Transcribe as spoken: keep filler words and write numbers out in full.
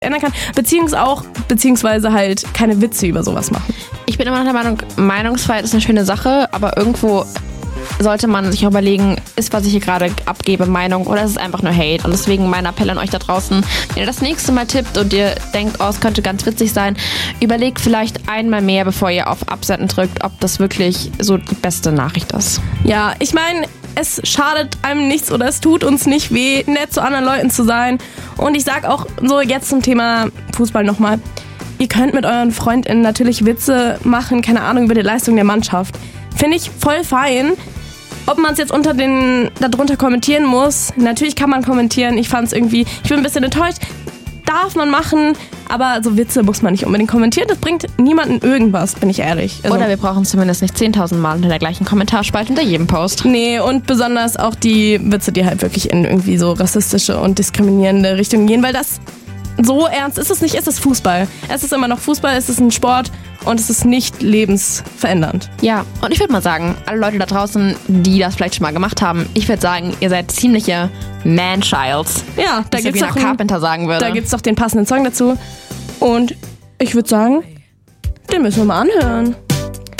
ändern kann, beziehungsweise auch, beziehungsweise halt keine Witze über sowas machen. Ich bin immer noch der Meinung, Meinungsfreiheit ist eine schöne Sache, aber irgendwo sollte man sich überlegen, ist, was ich hier gerade abgebe, Meinung oder ist es einfach nur Hate? Und deswegen mein Appell an euch da draußen, wenn ihr das nächste Mal tippt und ihr denkt, oh, es könnte ganz witzig sein, überlegt vielleicht einmal mehr, bevor ihr auf Absenden drückt, ob das wirklich so die beste Nachricht ist. Ja, ich meine, es schadet einem nichts oder es tut uns nicht weh, nett zu anderen Leuten zu sein. Und ich sag auch so jetzt zum Thema Fußball nochmal, ihr könnt mit euren FreundInnen natürlich Witze machen, keine Ahnung, über die Leistung der Mannschaft. Finde ich voll fein. Ob man es jetzt unter den darunter kommentieren muss, natürlich kann man kommentieren. Ich fand es irgendwie, ich bin ein bisschen enttäuscht. Darf man machen, aber so Witze muss man nicht unbedingt kommentieren. Das bringt niemandem irgendwas, bin ich ehrlich. Also Oder wir brauchen zumindest nicht zehntausend Mal unter der gleichen Kommentarspalte hinter jedem Post. Nee, und besonders auch die Witze, die halt wirklich in irgendwie so rassistische und diskriminierende Richtungen gehen, weil das so ernst ist es nicht, es ist Fußball. Es ist immer noch Fußball, es ist ein Sport und es ist nicht lebensverändernd. Ja, und ich würde mal sagen, alle Leute da draußen, die das vielleicht schon mal gemacht haben, ich würde sagen, ihr seid ziemliche Man-Childs. Ja, da gibt's doch Carpenter sagen würde. Da gibt's doch den passenden Song dazu. Und ich würde sagen, den müssen wir mal anhören.